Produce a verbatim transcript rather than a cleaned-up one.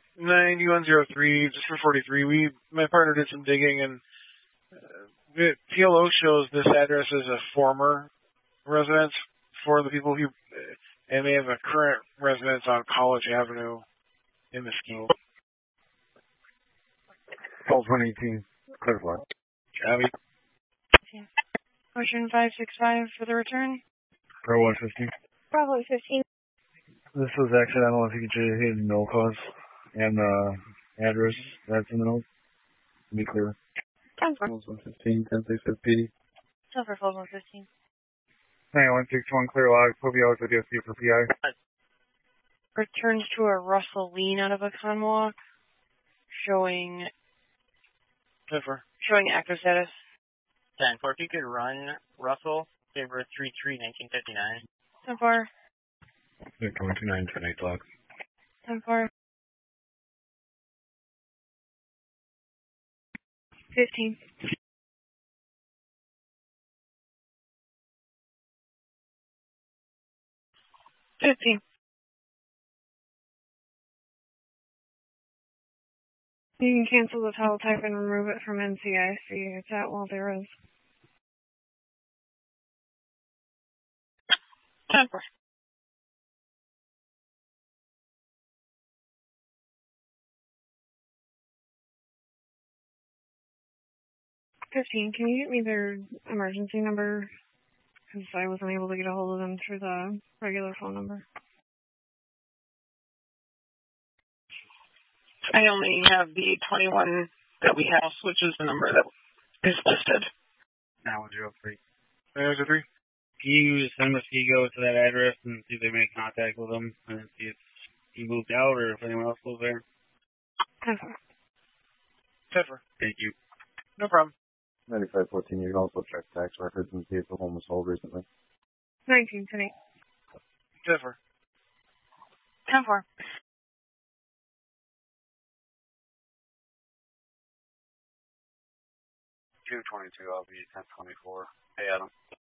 ninety-one oh three, just for forty-three. We, my partner did some digging, and uh, the P L O shows this address as a former residence for the people who, uh, and they have a current residence on College Avenue in Mesquite. twelve one eighteen, clear for. Abby. Ocean five six five for the return. Pro one fifteen. Bravo fifteen. This was accidental. If you could just hit no cause and the uh, address that's in the note. Be clear. ten four. one fifteen, ten six fifty. Silver Falls one fifteen. nine one six one, clear log. Povio with O C for P I. Returns to a Russell Lean out of a Conwalk. Showing. ten four. Showing active status. ten four. If you could run Russell, favor three three nineteen fifty-nine. ten four. Victor one two nine, ten eight log. ten four. fifteen. fifteen. You can cancel the tile type and remove it from N C I C. It's at Walderas. ten four. fifteen, can you get me their emergency number? Because I wasn't able to get a hold of them through the regular phone number. I only have the twenty-one that we have, which is the number that is listed. nine one zero three. nine one zero three. Can you send Muskego to that address and see if they make contact with him and see if he moved out or if anyone else lives there? ten four. ten four. Thank you. No problem. ninety-five fourteen, you can also check tax records and see if the home was sold recently. nineteen ten eight. ten four. ten four. two twenty-two, I'll be ten twenty-four. Hey, Adam.